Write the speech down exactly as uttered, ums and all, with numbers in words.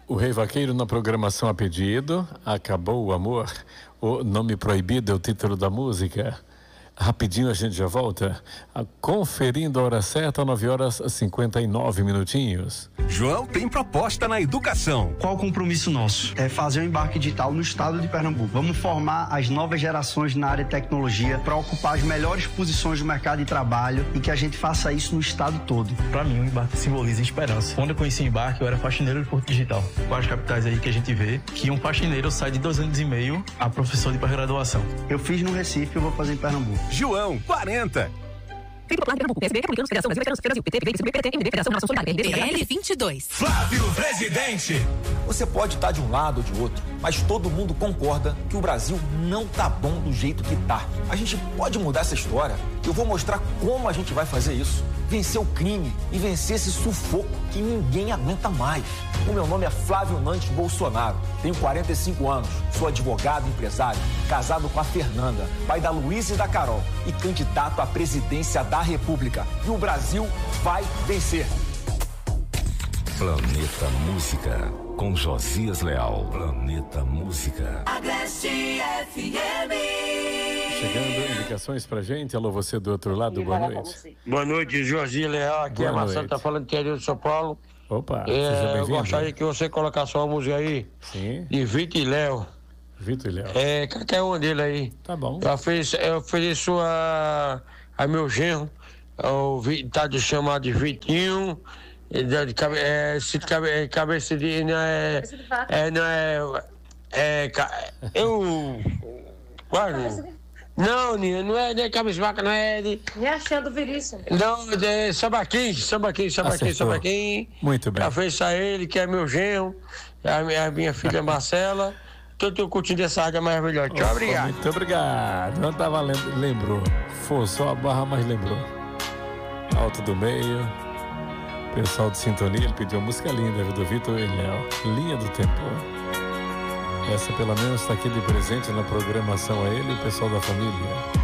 O Rei Vaqueiro na programação a pedido. Acabou o amor. O Nome Proibido é o título da música. Rapidinho a gente já volta. Conferindo a hora certa, nove horas e cinquenta e nove minutinhos. João tem proposta na educação. Qual o compromisso nosso? É fazer um embarque digital no estado de Pernambuco. Vamos formar as novas gerações na área de tecnologia para ocupar as melhores posições do mercado de trabalho e que a gente faça isso no estado todo. Para mim, o embarque simboliza esperança. Quando eu conheci o embarque, eu era faxineiro de Porto Digital. Várias capitais aí que a gente vê que um faxineiro sai de dois anos e meio a professor de pós-graduação. Eu fiz no Recife, eu vou fazer em Pernambuco. João, quarenta. P L vinte e dois. Flávio Presidente. Você pode estar de um lado ou de outro, mas todo mundo concorda que o Brasil não tá bom do jeito que tá. A gente pode mudar essa história. Eu vou mostrar como a gente vai fazer isso. Vencer o crime e vencer esse sufoco que ninguém aguenta mais. O meu nome é Flávio Nantes Bolsonaro. Tenho quarenta e cinco anos, sou advogado e empresário, casado com a Fernanda, pai da Luísa e da Carol e candidato à presidência da República. E o Brasil vai vencer. Planeta Música, com Josias Leal. Planeta Música. Agreste F M. Chegando indicações pra gente. Alô, você do outro lado, boa noite. Boa noite, Jorge Leal. Aqui Boa é Marcelo, noite. tá falando do interior de São Paulo. Opa, É, seja eu bem-vindo. gostaria que você colocasse uma música aí Sim, de Vitor e Léo. Vitor e Léo. É, qualquer um dele aí. Tá bom. Eu ofereço, eu ofereço a, a meu genro, o Vi- tá de chamado de Vitinho. Ele é de cabe- é, se de cabe- é, cabeça de. Não é. É, não é. É. ca- Eu. Guarda. Não, Nina, não é de cabeça de vaca, não é de. Me achando viríssimo. Não, é sambaquim, sambaquim, sambaquim, Acertou. sambaquim. Muito bem. Já fez a ele, que é meu genro, a minha, a minha filha Marcela. Tô, tô curtindo essa rádio maravilhosa. Tchau, Opa, obrigado. Muito obrigado. Não tava lem- lembrou. Forçou a barra, mas lembrou. Alto do meio. Pessoal de sintonia, ele pediu uma música linda, viu, do Vitor e Léo. Linha do Tempo. Essa pelo menos está aqui de presente na programação a ele e o pessoal da família.